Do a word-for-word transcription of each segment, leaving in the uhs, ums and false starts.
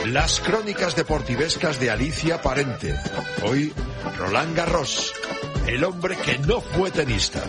Las crónicas deportivescas de Alicia Parente. Hoy, Roland Garros, el hombre que no fue tenista.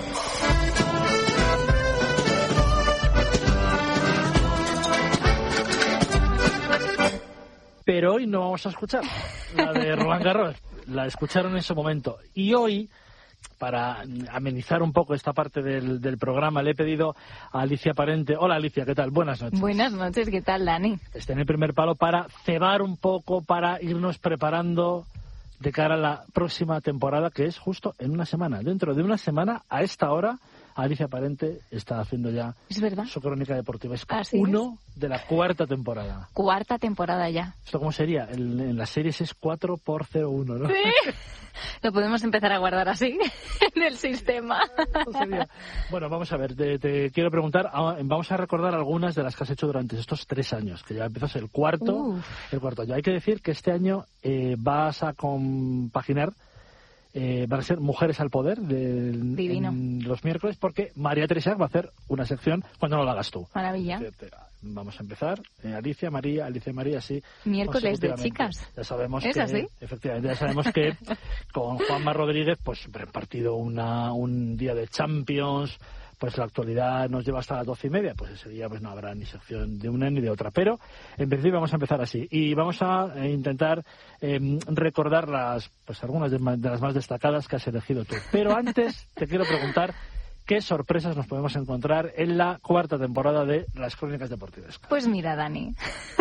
Pero hoy no vamos a escuchar la de Roland Garros. La escucharon en su momento. Y hoy, para amenizar un poco esta parte del, del programa, le he pedido a Alicia Parente. Hola Alicia, ¿qué tal? Buenas noches. Buenas noches, ¿qué tal, Dani? Está en el primer palo para cebar un poco, para irnos preparando de cara a la próxima temporada, que es justo en una semana. Dentro de una semana, a esta hora, Alicia Parente está haciendo ya ¿Es verdad? su crónica deportivesca. Así Uno es. de la cuarta temporada. Cuarta temporada ya. ¿Esto cómo sería? En, en las series es cuatro por cero uno, ¿no? Sí. Lo podemos empezar a guardar así, en el sistema. Sería... Bueno, vamos a ver, te, te quiero preguntar, vamos a recordar algunas de las que has hecho durante estos tres años, que ya empiezas el cuarto, Uf. el cuarto año. Hay que decir que este año eh, vas a compaginar, eh, van a ser Mujeres al Poder de, en los miércoles, porque María Teresa va a hacer una sección cuando no la hagas tú. Maravilla. Te, te, vamos a empezar. Eh, Alicia, María, Alicia, María, sí. Miércoles de chicas. Ya sabemos ¿Es que, así? Efectivamente, ya sabemos que con Juanma Rodríguez, pues repartido una, un día de Champions, pues la actualidad nos lleva hasta las doce y media, pues ese día pues no habrá ni sección de una ni de otra. Pero en principio vamos a empezar así. Y vamos a eh, intentar eh, recordar las, pues algunas de, de las más destacadas que has elegido tú. Pero antes te quiero preguntar qué sorpresas nos podemos encontrar en la cuarta temporada de Las Crónicas Deportivas. Pues mira, Dani,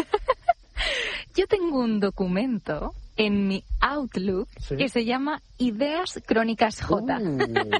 yo tengo un documento en mi Outlook ¿Sí? que se llama Ideas Crónicas J. Uh,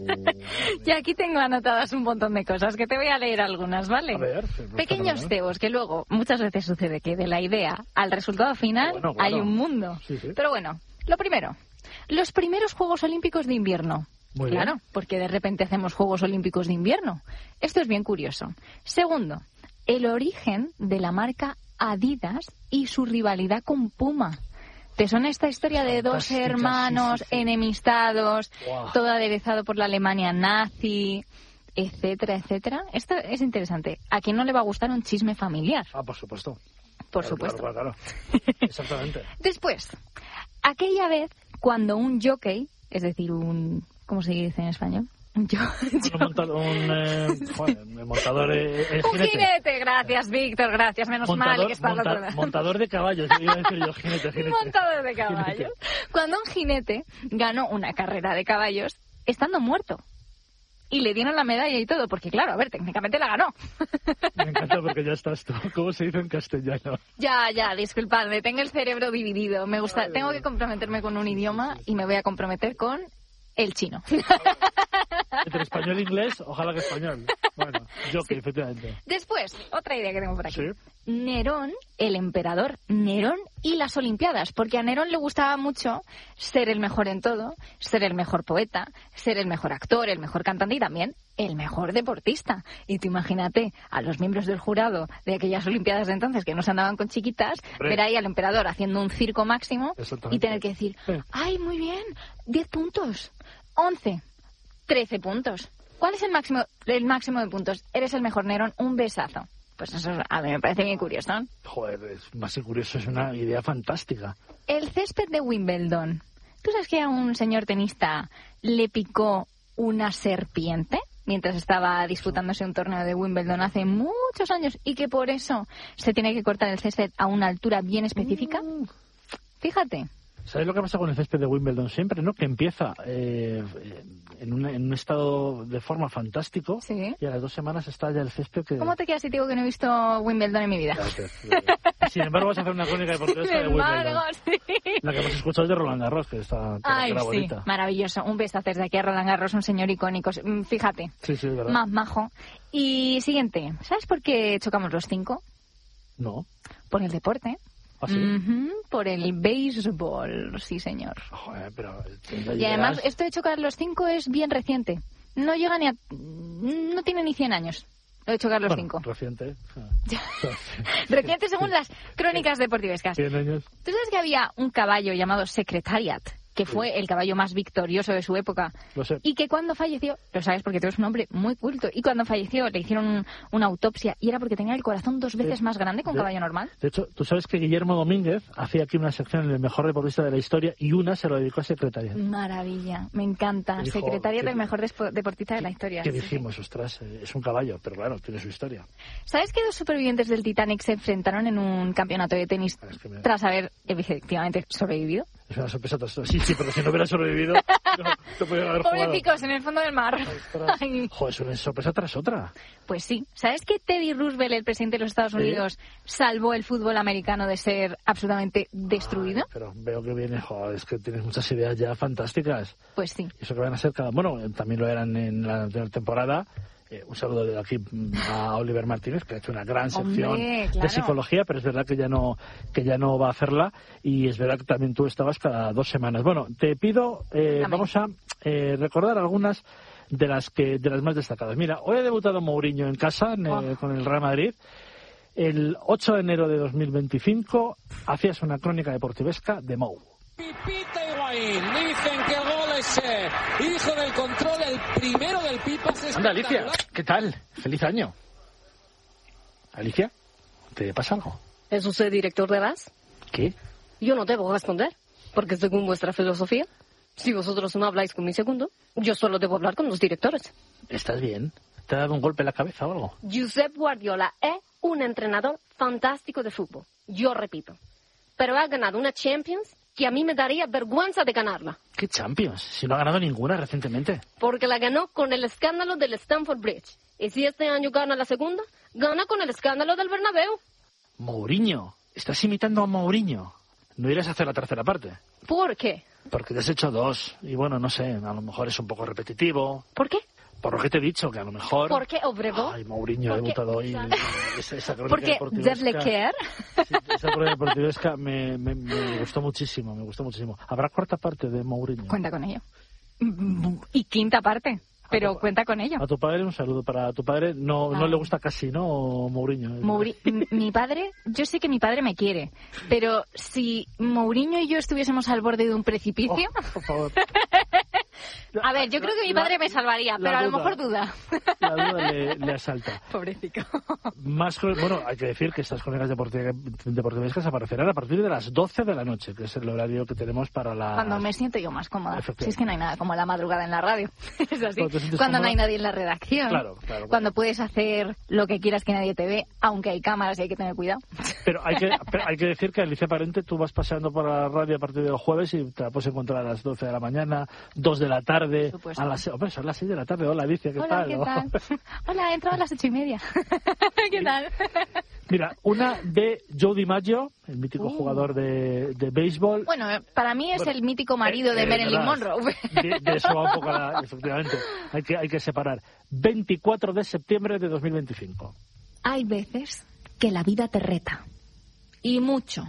y aquí tengo anotadas un montón de cosas, que te voy a leer algunas, ¿vale? A ver, pequeños cebos, que luego muchas veces sucede que de la idea al resultado final bueno, claro. hay un mundo. Sí, sí. Pero bueno, lo primero, los primeros Juegos Olímpicos de invierno. Muy claro, bien. porque de repente hacemos Juegos Olímpicos de invierno. Esto es bien curioso. Segundo, el origen de la marca Adidas y su rivalidad con Puma. ¿Te suena esta historia de dos hermanos sí, sí, sí. enemistados, wow. todo aderezado por la Alemania nazi, etcétera, etcétera? Esto es interesante. ¿A quién no le va a gustar un chisme familiar? Ah, por supuesto. Por claro, supuesto. Claro, claro, claro. Exactamente. Después, aquella vez cuando un jockey, es decir, un... ¿cómo se dice en español? Yo, yo. Un, montado, un, eh, bueno, un montador eh, eh, un jinete. jinete, gracias Víctor, gracias, menos montador, mal que está monta, al otro lado. Montador de caballos, iba a decir yo, jinete, jinete. Montador de caballos. Jinete. Cuando un jinete ganó una carrera de caballos estando muerto. Y le dieron la medalla y todo, porque claro, a ver, técnicamente la ganó. Me encanta porque ya estás tú. ¿Cómo se dice en castellano? Ya, ya, disculpadme, tengo el cerebro dividido. Me gusta, Ay, tengo que comprometerme con un idioma y me voy a comprometer con el chino. Entre español e inglés, ojalá que español. Bueno, yo que sí. efectivamente. Después, otra idea que tengo por aquí. Sí. Nerón, el emperador Nerón y las Olimpiadas, porque a Nerón le gustaba mucho ser el mejor en todo, ser el mejor poeta, ser el mejor actor, el mejor cantante y también el mejor deportista. Y tú imagínate a los miembros del jurado de aquellas Olimpiadas de entonces que no se andaban con chiquitas, Hombre. ver ahí al emperador haciendo un circo máximo y tener que decir, sí. ay, muy bien, diez puntos, once, trece puntos. ¿Cuál es el máximo, el máximo de puntos? Eres el mejor, Nerón, un besazo. Pues eso a mí me parece bien curioso, ¿no? Joder, es más que curioso, es una idea fantástica. El césped de Wimbledon. ¿Tú sabes que a un señor tenista le picó una serpiente mientras estaba disputándose un torneo de Wimbledon hace muchos años y que por eso se tiene que cortar el césped a una altura bien específica? Mm. Fíjate. ¿Sabes lo que pasa con el césped de Wimbledon siempre, no? Que empieza eh, en, un, en un estado de forma fantástico ¿Sí? y a las dos semanas está ya el césped que... ¿Cómo te quedas si te digo que no he visto Wimbledon en mi vida? Sin embargo, vas a hacer una crónica deportiva de Wimbledon. Sí. La que hemos escuchado es de Roland Garros, que está que Ay, era sí, bonita. Maravilloso. Un beso desde aquí a Roland Garros, un señor icónico. Fíjate. Sí, sí, es verdad. Más majo. Y siguiente. ¿Sabes por qué chocamos los cinco? No. Por el deporte. ¿Ah, sí? Uh-huh, por el béisbol, sí señor. Joder, pero y además esto de chocar los cinco es bien reciente. No llega ni a... no tiene ni cien años. Lo de chocar los bueno, cinco. Reciente. Reciente según las crónicas deportivescas. cien años. ¿Tú sabes que había un caballo llamado Secretariat que fue el caballo más victorioso de su época. Lo sé. Y que cuando falleció, lo sabes porque tú eres un hombre muy culto, y cuando falleció le hicieron un, una autopsia y era porque tenía el corazón dos veces de, más grande que un de, caballo normal. De hecho, tú sabes que Guillermo Domínguez hacía aquí una sección en el mejor deportista de la historia y una se lo dedicó a secretaria. Maravilla, me encanta. Dijo, secretaria ¿qué, del mejor deportista de la historia. ¿Qué sí, dijimos? sí. Ostras, es un caballo, pero claro, tiene su historia. ¿Sabes que dos supervivientes del Titanic se enfrentaron en un campeonato de tenis es que me... tras haber efectivamente sobrevivido? Es una sorpresa tras otra. Sí, sí, pero si no hubiera sobrevivido, no, no podrían haber jugado. Pobrecicos, en el fondo del mar. Joder, es una sorpresa tras otra. Pues sí. ¿Sabes que Teddy Roosevelt, el presidente de los Estados Unidos, ¿sí? salvó el fútbol americano de ser absolutamente destruido? Ay, pero veo que viene, joder, es que tienes muchas ideas ya fantásticas. Pues sí. Y eso que van a ser cada... Bueno, también lo eran en la anterior temporada. Eh, un saludo de aquí a Oliver Martínez, que ha hecho una gran sección Hombre, claro. de psicología, pero es verdad que ya no que ya no va a hacerla, y es verdad que también tú estabas cada dos semanas. Bueno, te pido, eh, vamos a eh, recordar algunas de las que de las más destacadas. Mira, hoy ha debutado Mourinho en casa en, oh. eh, con el Real Madrid. El ocho de enero de dos mil veinticinco hacías una crónica deportivesca de Mou. Pipita Higuaín, dicen que el gol es eh, hijo del control, el primero del Pipa. Anda, Alicia, ¿qué tal? Feliz año. Alicia, ¿te pasa algo? ¿Es usted director de V A S? ¿Qué? Yo no debo responder, porque según vuestra filosofía, si vosotros no habláis con mi segundo, yo solo debo hablar con los directores. ¿Estás bien? ¿Te ha dado un golpe en la cabeza o algo? Josep Guardiola es un entrenador fantástico de fútbol, yo repito. Pero ha ganado una Champions que a mí me daría vergüenza de ganarla. ¿Qué Champions? Si no ha ganado ninguna recientemente. Porque la ganó con el escándalo del Stamford Bridge. Y si este año gana la segunda, gana con el escándalo del Bernabéu. Mourinho. Estás imitando a Mourinho. ¿No irás a hacer la tercera parte? ¿Por qué? Porque te has hecho dos. Y bueno, no sé, a lo mejor es un poco repetitivo. ¿Por qué? Por lo que te he dicho, que a lo mejor... ¿Por qué Obregón? Ay, Mourinho ha debutado hoy. Esa, esa Porque Dave Care. Sí, esa crónica deportivesca me, me, me gustó muchísimo, me gustó muchísimo. ¿Habrá cuarta parte de Mourinho? Cuenta con ello. Y quinta parte. Pero tu, cuenta con ello. A tu padre un saludo. Para tu padre no, no le gusta casi, ¿no? Mourinho. Mouri mi padre, yo sé que mi padre me quiere, pero si Mourinho y yo estuviésemos al borde de un precipicio... Oh, por favor. A ver, yo creo que mi padre me salvaría, pero a lo mejor duda. La duda le, le asalta. Pobrecito. Más, bueno, hay que decir que estas crónicas deportivescas aparecerán a partir de las doce de la noche, que es el horario que tenemos para la... Cuando me siento yo más cómoda. Si es que no hay nada como la madrugada en la radio. Es así. Cuando cómoda? No hay nadie en la redacción. Claro, claro. Cuando claro. puedes hacer lo que quieras que nadie te ve, aunque hay cámaras y hay que tener cuidado. Pero hay que, pero hay que decir que, Alicia Parente, tú vas paseando por la radio a partir de los jueves y te la puedes encontrar a las doce de la mañana, dos de la tarde, a las, hombre, son las seis de la tarde. Hola, Alicia, ¿qué Hola, tal? ¿qué tal? Hola, he entrado a las ocho y media. ¿Qué tal? Mira, una de Joe DiMaggio, el mítico uh. jugador de, de béisbol. Bueno, para mí es bueno, el mítico marido eh, de Marilyn Monroe. De, de eso va un poco, la, efectivamente. Hay que, hay que separar. veinticuatro de septiembre de dos mil veinticinco. Hay veces que la vida te reta. Y mucho.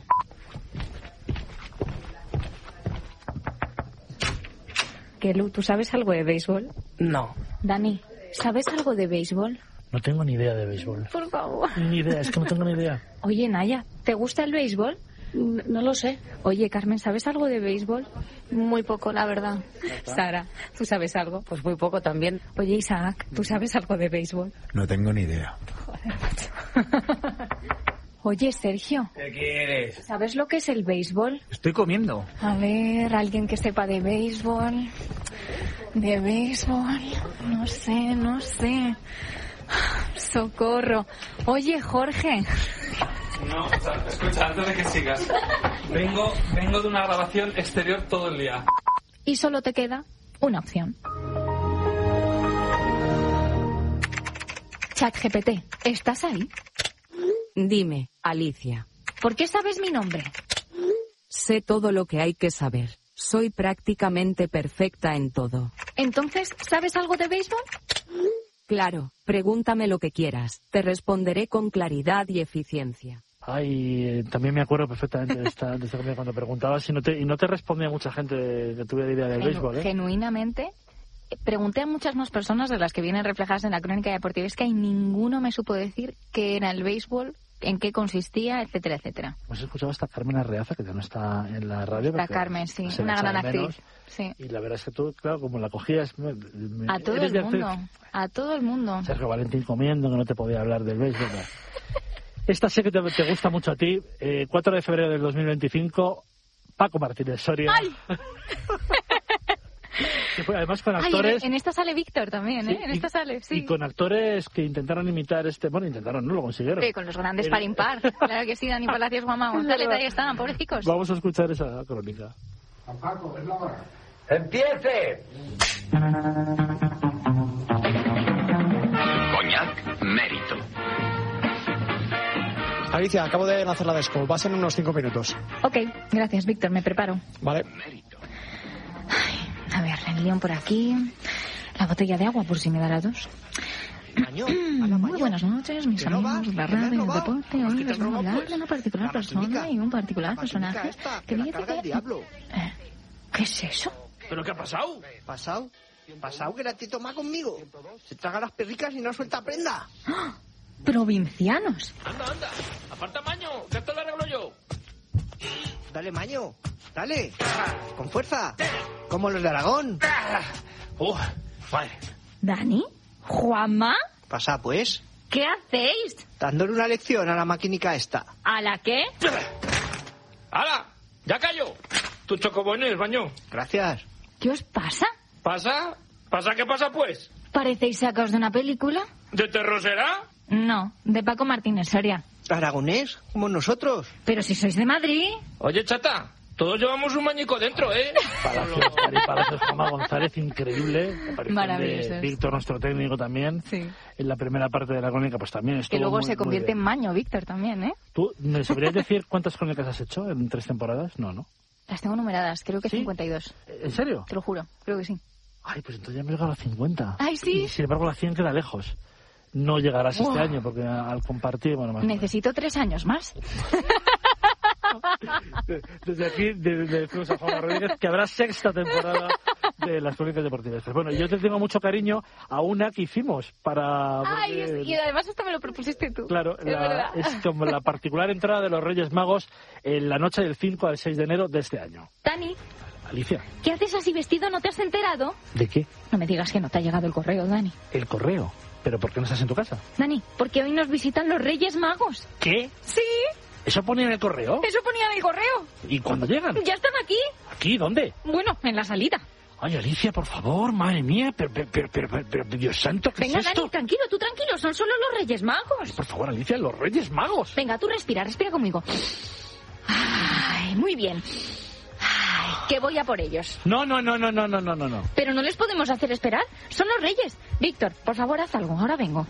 Kelu, ¿tú sabes algo de béisbol? No. Dani, ¿sabes algo de béisbol? No tengo ni idea de béisbol. Por favor. Ni idea, es que no tengo ni idea. Oye, Naya, ¿te gusta el béisbol? No, no lo sé. Oye, Carmen, ¿sabes algo de béisbol? Muy poco, la verdad. Sara, ¿tú sabes algo? Pues muy poco también. Oye, Isaac, ¿tú sabes algo de béisbol? No tengo ni idea. Joder, macho. Oye, Sergio. ¿Qué quieres? ¿Sabes lo que es el béisbol? Estoy comiendo. A ver, alguien que sepa de béisbol. De béisbol. No sé, no sé. Socorro. Oye, Jorge. No, o sea, escucha, antes de que sigas. Vengo, vengo de una grabación exterior todo el día. Y solo te queda una opción. ChatGPT, ¿estás ahí? Dime, Alicia. ¿Por qué sabes mi nombre? Sé todo lo que hay que saber. Soy prácticamente perfecta en todo. Entonces, ¿sabes algo de béisbol? Claro, pregúntame lo que quieras. Te responderé con claridad y eficiencia. Ay, también me acuerdo perfectamente de esta, de esta comida cuando preguntabas y no te, y no te respondía mucha gente que tuviera idea del Genu béisbol, ¿eh? Genuinamente, pregunté a muchas más personas de las que vienen reflejadas en la crónica deportivesca y ninguno me supo decir qué era el béisbol en qué consistía, etcétera, etcétera. Hemos escuchado hasta Carmen Arreaza, que ya no está en la radio. Está Carmen, sí, una gran actriz. Sí. Y la verdad es que tú, claro, como la cogías... Me, me, a todo el mundo, a todo el mundo. Sergio Valentín comiendo, que no te podía hablar del béisbol. Esta sé que te, te gusta mucho a ti. Eh, cuatro de febrero del dos mil veinticinco, Paco Martínez Soria. ¡Ay! Que fue además con actores... Ay, en esta sale Víctor también, ¿eh? Sí, en esta sale, sí. Y con actores que intentaron imitar este... Bueno, intentaron, no lo consiguieron. Sí, con los grandes El... par impar. Claro que sí, Dani Palacios, Juanma González, ahí estaban, pobrecicos. Vamos a escuchar esa crónica. A Paco, es la hora. ¡Empiece! Coñac, mérito. Alicia, acabo de lanzar la desco. Vas en unos cinco minutos. Ok, gracias, Víctor, me preparo. Vale. Ay, a ver, el guión por aquí. La botella de agua por si me da las dos. Maño, Muy buenas noches, mis amigos de la radio, del deporte. Hoy les voy a hablar de una particular persona y un particular personaje que dice que... Eh, ¿Qué es eso? ¿Pero qué ha pasado? ¿Pasado? ¿Pasado que la te toma conmigo? Se traga las perricas y no suelta prenda. ¡Ah! Provincianos. Anda, anda. Aparta, Maño, que esto lo arreglo yo. Dale, Maño. Dale. Con fuerza. Como los de Aragón. Uh, vale. ¿Dani? ¿Juanma? Pasa, pues. ¿Qué hacéis? Dándole una lección a la maquinica esta. ¿A la qué? ¡Hala! ¡Ya cayó! Tu chocobones, Maño. Gracias. ¿Qué os pasa? ¿Pasa? ¿Pasa qué pasa, pues? ¿Parecéis sacados de una película? ¿De terror será? No, de Paco Martínez Soria. ¿Aragonés? Como nosotros. Pero si sois de Madrid. Oye, chata, todos llevamos un mañico dentro, ¿eh? Palacios, Palacios, Juanma González, increíble. Maravilloso. Víctor, nuestro técnico también. Sí. En la primera parte de la crónica, pues también estuvo que luego muy, se convierte en Maño, Víctor, también, ¿eh? ¿Tú me sabrías decir cuántas crónicas has hecho en tres temporadas? No, ¿no? Las tengo numeradas, creo que ¿Sí? cincuenta y dos. ¿En serio? Te lo juro, creo que sí. Ay, pues entonces ya me he llegado a cincuenta. Ay, sí. Y sin embargo la cien queda lejos. No llegarás oh. este año porque al compartir, bueno, más necesito más. tres años más. Desde aquí decimos a Juan Rodríguez que habrá sexta temporada de las crónicas deportivas. Pero bueno, yo te tengo mucho cariño a una que hicimos para... Ay, es, y además esto me lo propusiste tú. Claro, es, la, es como la particular entrada de los Reyes Magos en la noche del cinco al seis de enero de este año. Dani. Alicia. ¿Qué haces así vestido? ¿No te has enterado? ¿De qué? No me digas que no te ha llegado el correo, Dani. ¿El correo? ¿Pero por qué no estás en tu casa? Dani, porque hoy nos visitan los Reyes Magos. ¿Qué? Sí. ¿Eso ponía en el correo? Eso ponía en el correo. ¿Y cuándo llegan? Ya están aquí. ¿Aquí? ¿Dónde? Bueno, en la salida. Ay, Alicia, por favor, madre mía, pero, pero, pero, pero, pero, pero Dios santo, ¿qué Venga, es esto? Dani, tranquilo, tú tranquilo, son solo los Reyes Magos. Ay, por favor, Alicia, los Reyes Magos. Venga, tú respira, respira conmigo. Ay, muy bien. Ay, que voy a por ellos. No, no, no, no, no, no, no, no. Pero no les podemos hacer esperar. Son los Reyes. Víctor, por favor, haz algo. Ahora vengo.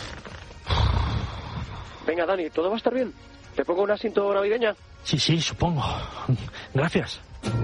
Venga, Dani, ¿todo va a estar bien? ¿Te pongo una cinta navideña? Sí, sí, supongo. Gracias.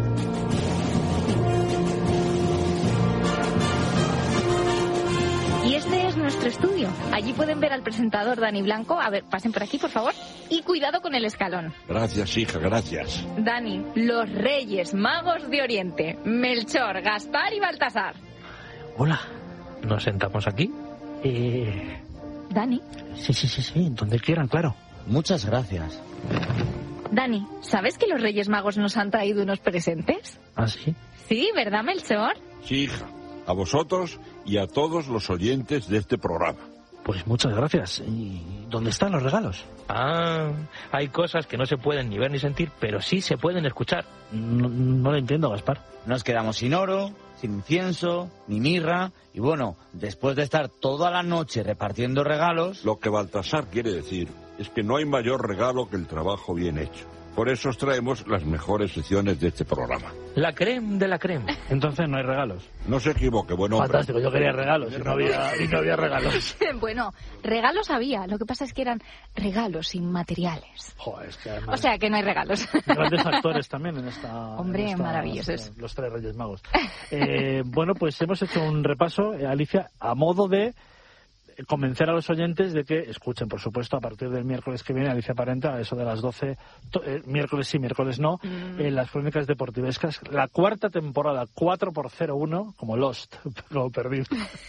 Y este es nuestro estudio. Allí pueden ver al presentador Dani Blanco. A ver, pasen por aquí, por favor. Y cuidado con el escalón. Gracias, hija, gracias. Dani, los Reyes Magos de Oriente. Melchor, Gaspar y Baltasar. Hola. ¿Nos sentamos aquí? Eh... Dani. Sí, sí, sí, sí, donde quieran, claro. Muchas gracias. Dani, ¿sabes que los Reyes Magos nos han traído unos presentes? ¿Ah, sí? Sí, ¿verdad, Melchor? Sí, hija. A vosotros y a todos los oyentes de este programa. Pues muchas gracias. ¿Y dónde están los regalos? Ah, hay cosas que no se pueden ni ver ni sentir, pero sí se pueden escuchar. No, no lo entiendo, Gaspar. Nos quedamos sin oro, sin incienso, ni mirra, y bueno, después de estar toda la noche repartiendo regalos... Lo que Baltasar quiere decir es que no hay mayor regalo que el trabajo bien hecho. Por eso os traemos las mejores secciones de este programa. La creme de la creme. Entonces no hay regalos. No se equivoque, buen hombre. Fantástico, yo quería regalos y no había, y no había regalos. Bueno, regalos había, lo que pasa es que eran regalos inmateriales. Joder, es que además... O sea, que no hay regalos. Grandes actores también en esta... Hombre, en esta, maravillosos. Los tres Reyes Magos. Eh, bueno, pues hemos hecho un repaso, eh, Alicia, a modo de convencer a los oyentes de que escuchen, por supuesto, a partir del miércoles que viene, Alicia Parenta, a eso de las doce, to, eh, miércoles sí, miércoles no, mm. en las crónicas deportivescas, la cuarta temporada, cuatro por cero uno, como Lost, como perdido.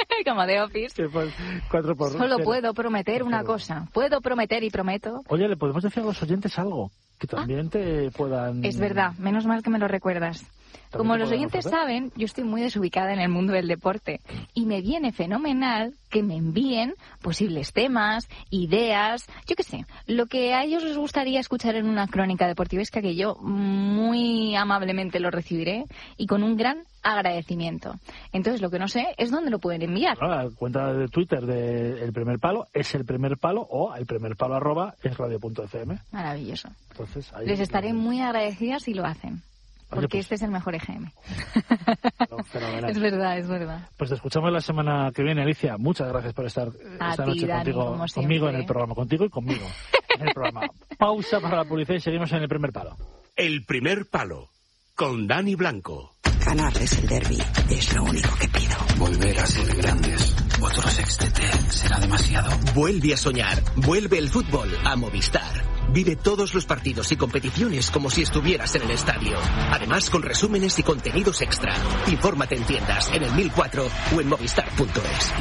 Como de Office. Pues, cuatro por Solo cero. puedo prometer una cosa. Puedo prometer y prometo. Oye, ¿le podemos decir a los oyentes algo? Que también ah, te puedan... Es verdad, menos mal que me lo recuerdas. Como los oyentes ofrecer? saben, yo estoy muy desubicada en el mundo del deporte y me viene fenomenal que me envíen posibles temas, ideas, yo qué sé, lo que a ellos les gustaría escuchar en una crónica deportivesca, que yo muy amablemente lo recibiré y con un gran agradecimiento. Entonces, lo que no sé es dónde lo pueden enviar. Ah, la cuenta de Twitter de El Primer Palo es El Primer Palo o el primer palo arroba es radio punto f m. Maravilloso. Entonces, ahí les estaré muy agradecida si lo hacen. Porque Oye, pues, este es el mejor E G M. No, es verdad, es verdad. Pues te escuchamos la semana que viene, Alicia. Muchas gracias por estar a esta ti, noche Dani, contigo, como conmigo en el programa. Contigo y conmigo en el programa. Pausa para la publicidad y seguimos en El Primer Palo. El Primer Palo, con Dani Blanco. Ganarles el derbi es lo único que pido. Volver a ser grandes. Otro sextete será demasiado. Vuelve a soñar. Vuelve el fútbol a Movistar. Vive todos los partidos y competiciones como si estuvieras en el estadio. Además, con resúmenes y contenidos extra. Infórmate en tiendas, en el mil cuatro o en movistar punto es.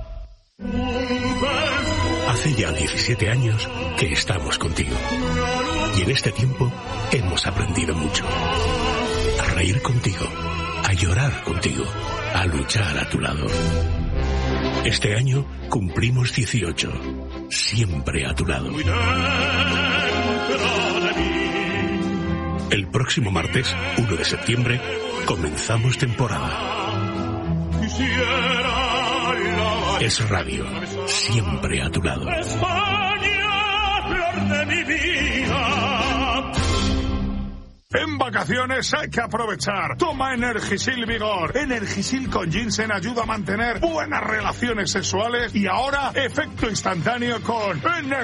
Hace ya diecisiete años que estamos contigo. Y en este tiempo hemos aprendido mucho. A reír contigo, a llorar contigo, a luchar a tu lado. Este año cumplimos dieciocho. Siempre a tu lado. El próximo martes, uno de septiembre, comenzamos temporada. Es radio, siempre a tu lado. En vacaciones hay que aprovechar. Toma Energisil Vigor. Energisil con ginseng ayuda a mantener buenas relaciones sexuales y ahora efecto instantáneo con Energisil.